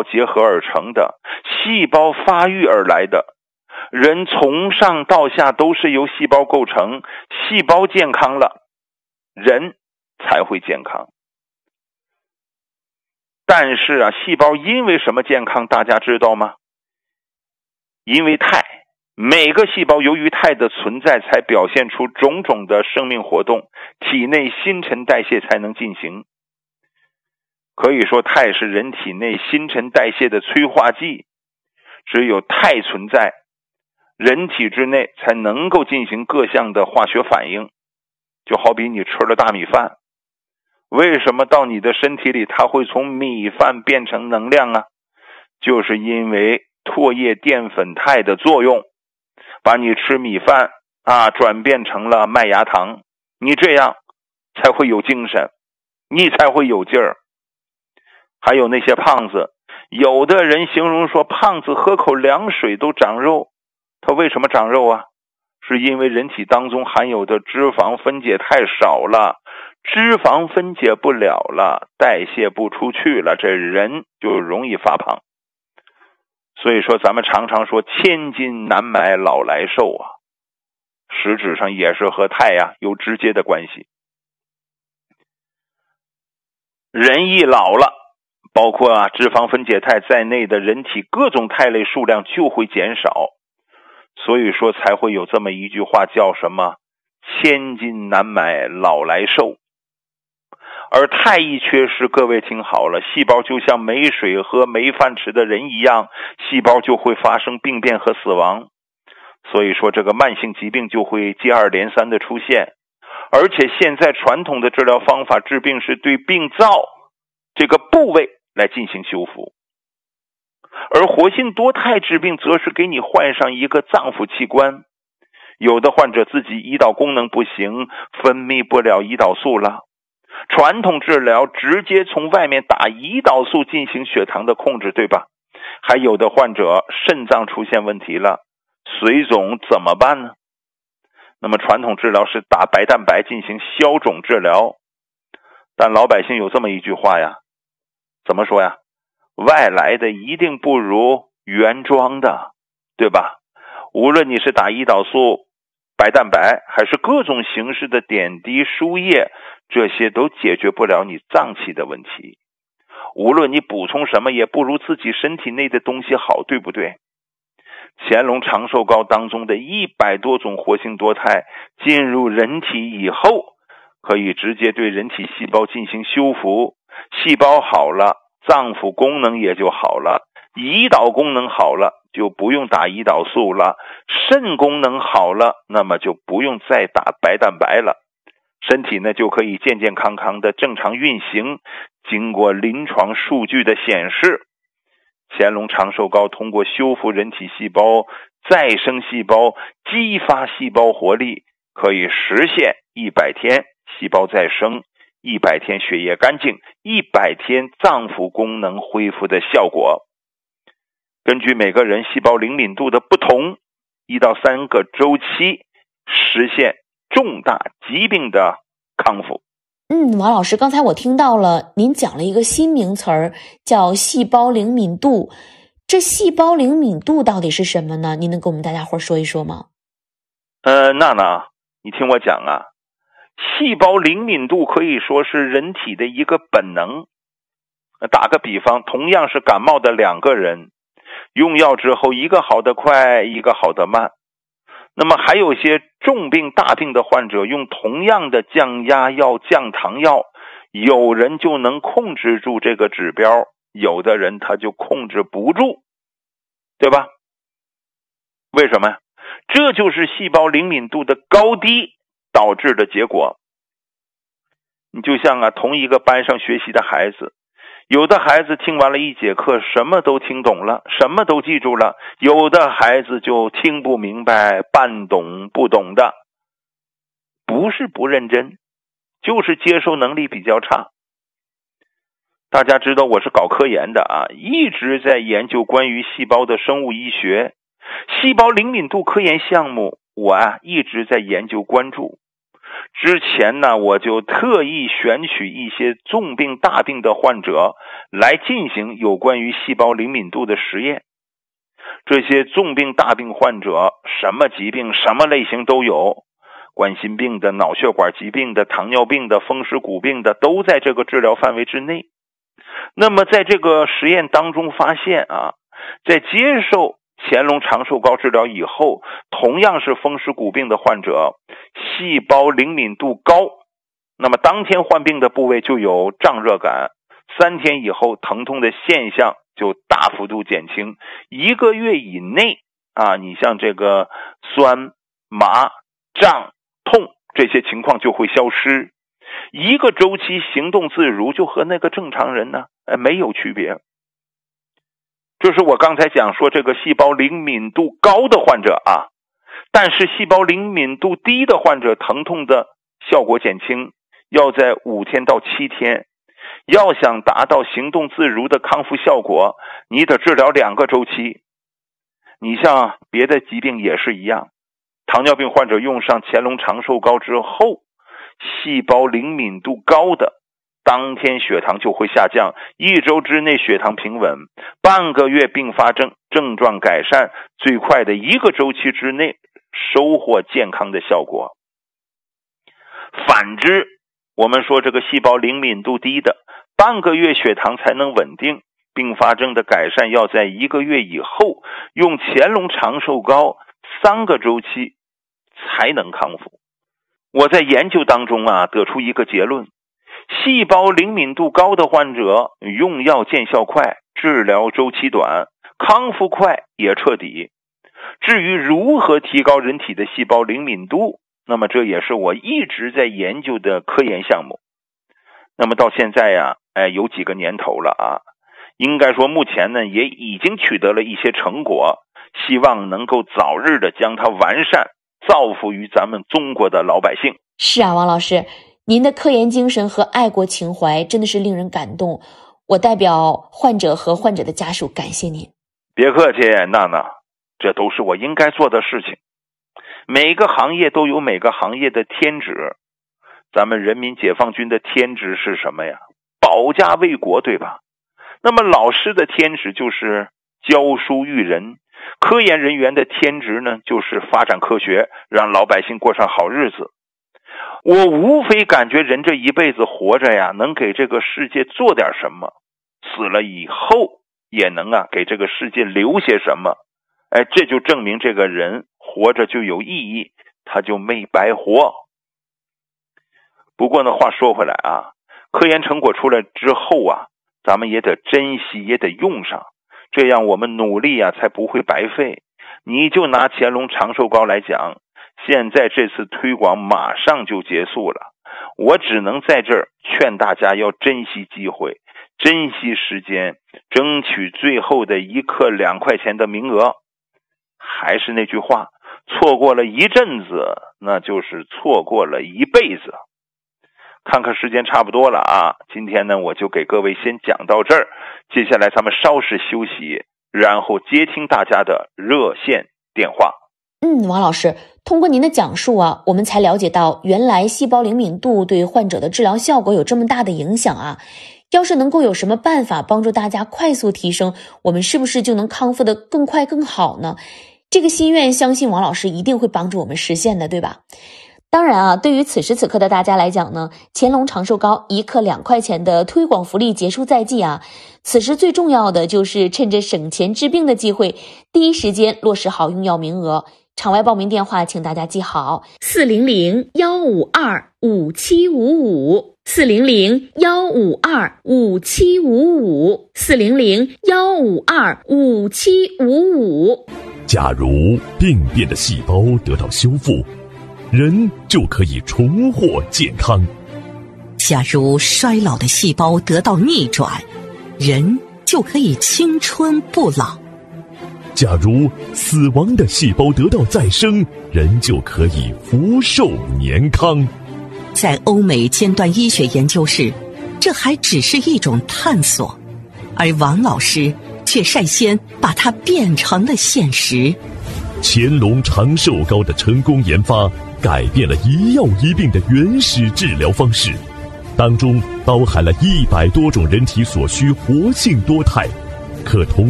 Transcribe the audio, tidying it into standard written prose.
结合而成的，细胞发育而来的。人从上到下都是由细胞构成，细胞健康了，人才会健康。但是细胞因为什么健康，大家知道吗？因为肽，每个细胞由于肽的存在，才表现出种种的生命活动，体内新陈代谢才能进行。可以说肽是人体内新陈代谢的催化剂，只有肽存在，人体之内才能够进行各项的化学反应。就好比你吃了大米饭，为什么到你的身体里它会从米饭变成能量啊？就是因为唾液淀粉肽的作用，把你吃米饭转变成了麦芽糖，你这样才会有精神，你才会有劲儿。还有那些胖子，有的人形容说胖子喝口凉水都长肉，他为什么长肉啊？是因为人体当中含有的脂肪分解太少了，脂肪分解不了了，代谢不出去了，这人就容易发胖。所以说咱们常常说千金难买老来瘦啊，实质上也是和肽有直接的关系。人一老了，包括脂肪分解肽在内的人体各种肽类数量就会减少，所以说才会有这么一句话叫什么千金难买老来瘦。而肽一缺失，各位听好了，细胞就像没水喝没饭吃的人一样，细胞就会发生病变和死亡。所以说这个慢性疾病就会接二连三的出现。而且现在传统的治疗方法治病是对病灶这个部位来进行修复，而活性多肽治病则是给你换上一个脏腑器官。有的患者自己胰岛功能不行，分泌不了胰岛素了，传统治疗直接从外面打胰岛素进行血糖的控制，对吧？还有的患者肾脏出现问题了，水肿怎么办呢？那么传统治疗是打白蛋白进行消肿治疗，但老百姓有这么一句话怎么说外来的一定不如原装的，对吧？无论你是打胰岛素、白蛋白还是各种形式的点滴输液，这些都解决不了你脏器的问题。无论你补充什么也不如自己身体内的东西好，对不对？乾隆长寿膏当中的100多种活性多肽进入人体以后，可以直接对人体细胞进行修复，细胞好了，脏腑功能也就好了，胰岛功能好了，就不用打胰岛素了，肾功能好了，那么就不用再打白蛋白了，身体呢就可以健健康康的正常运行。经过临床数据的显示，乾隆长寿膏通过修复人体细胞、再生细胞、激发细胞活力，可以实现100天细胞再生、100天血液干净、100天脏腑功能恢复的效果。根据每个人细胞灵敏度的不同，1到3个周期实现重大疾病的康复。 王老师，刚才我听到了您讲了一个新名词儿，叫细胞灵敏度。这细胞灵敏度到底是什么呢？您能跟我们大家伙说一说吗？ 娜娜，你听我讲细胞灵敏度可以说是人体的一个本能。打个比方，同样是感冒的2个人，用药之后一个好得快，一个好得慢。那么还有些重病大病的患者，用同样的降压药、降糖药，有人就能控制住这个指标，有的人他就控制不住，对吧？为什么？这就是细胞灵敏度的高低导致的结果。你就像同一个班上学习的孩子，有的孩子听完了1节课，什么都听懂了，什么都记住了，有的孩子就听不明白，半懂不懂的。不是不认真，就是接受能力比较差。大家知道我是搞科研的一直在研究关于细胞的生物医学，细胞灵敏度科研项目我一直在研究关注。 之前呢，我就特意选取一些重病大病的患者来进行有关于细胞灵敏度的实验。这些重病大病患者什么疾病什么类型都有，冠心病的、脑血管疾病的、糖尿病的、风湿骨病的都在这个治疗范围之内。那么在这个实验当中发现啊，在接受乾隆长寿膏治疗以后，同样是风湿骨病的患者，细胞灵敏度高，那么当天患病的部位就有胀热感，3天以后疼痛的现象就大幅度减轻，1个月以内啊，你像这个酸、麻、胀、痛这些情况就会消失，1个周期行动自如，就和那个正常人呢没有区别。这是我刚才讲说这个细胞灵敏度高的患者啊，但是细胞灵敏度低的患者疼痛的效果减轻要在5天到7天，要想达到行动自如的康复效果，你得治疗2个周期。你像别的疾病也是一样，糖尿病患者用上乾隆长寿膏之后，细胞灵敏度高的当天血糖就会下降，1周之内血糖平稳，半个月并发症症状改善，最快的1个周期之内收获健康的效果。反之，我们说这个细胞灵敏度低的，半个月血糖才能稳定，并发症的改善要在1个月以后，用乾隆长寿膏3个周期才能康复。我在研究当中啊，得出一个结论，细胞灵敏度高的患者用药见效快，治疗周期短，康复快也彻底。至于如何提高人体的细胞灵敏度，那么这也是我一直在研究的科研项目。那么到现在呀，有几个年头了啊，应该说目前呢也已经取得了一些成果，希望能够早日的将它完善，造福于咱们中国的老百姓。 是啊，王老师，您的科研精神和爱国情怀真的是令人感动，我代表患者和患者的家属感谢您。 别客气，娜娜，这都是我应该做的事情。每个行业都有每个行业的天职，咱们人民解放军的天职是什么呀？保家卫国，对吧？那么老师的天职就是教书育人，科研人员的天职呢就是发展科学，让老百姓过上好日子。我无非感觉人这一辈子活着呀，能给这个世界做点什么，死了以后也能给这个世界留些什么。这就证明这个人活着就有意义，他就没白活。不过呢，话说回来啊，科研成果出来之后啊，咱们也得珍惜，也得用上，这样我们努力啊才不会白费。你就拿乾隆长寿膏来讲，现在这次推广马上就结束了，我只能在这儿劝大家要珍惜机会，珍惜时间，争取最后的1克2块钱的名额。还是那句话，错过了一阵子，那就是错过了一辈子。看看时间差不多了啊，今天呢我就给各位先讲到这儿，接下来咱们稍事休息，然后接听大家的热线电话。 王老师，通过您的讲述啊，我们才了解到原来细胞灵敏度对患者的治疗效果有这么大的影响啊。要是能够有什么办法帮助大家快速提升，我们是不是就能康复得更快更好呢？这个心愿相信王老师一定会帮助我们实现的，对吧？当然啊，对于此时此刻的大家来讲呢，乾隆长寿膏1克2块钱的推广福利结束在即啊，此时最重要的就是趁着省钱治病的机会，第一时间落实好用药名额。场外报名电话请大家记好：400-152-5755 400-152-5755 400-152-5755。 假如病变的细胞得到修复，人就可以重获健康。 假如衰老的细胞得到逆转，人就可以青春不老。 假如死亡的细胞得到再生，人就可以福寿年康。 在欧美尖端医学研究室，这还只是一种探索，而王老师却率先把它变成了现实。 乾隆长寿膏的成功研发， 改变了一药一病的原始治疗方式，当中包含了100多种人体所需活性多肽，可同